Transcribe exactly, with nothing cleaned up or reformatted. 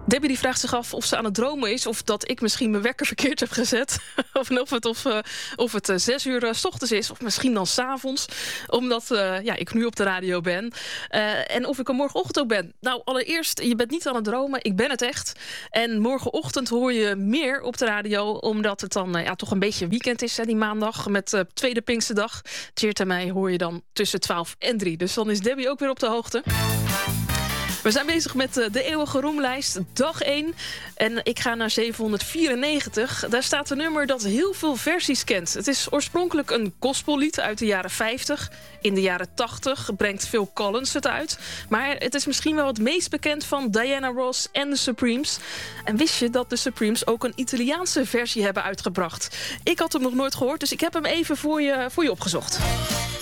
Debbie die vraagt zich af of ze aan het dromen is, of dat ik misschien mijn wekker verkeerd heb gezet. of of het, of, uh, of het uh, zes uur uh, 's ochtends is, of misschien dan 's avonds. Omdat uh, ja, ik nu op de radio ben. Uh, en of ik er morgenochtend ook ben. Nou, allereerst, je bent niet aan het dromen. Ik ben het echt. En morgenochtend hoor je meer op de radio, omdat het dan uh, ja, toch een beetje weekend is, hè, die maandag. Met uh, tweede Pinksterdag. Tjeerd en mij hoor je dan tussen twaalf en drie. Dus dan is Debbie ook weer op de hoogte. We zijn bezig met de eeuwige roemlijst, dag één. En ik ga naar zevenhonderdvierennegentig. Daar staat een nummer dat heel veel versies kent. Het is oorspronkelijk een gospellied uit de jaren vijftig. In de jaren tachtig brengt Phil Collins het uit. Maar het is misschien wel het meest bekend van Diana Ross en de Supremes. En wist je dat de Supremes ook een Italiaanse versie hebben uitgebracht? Ik had hem nog nooit gehoord, dus ik heb hem even voor je, voor je opgezocht.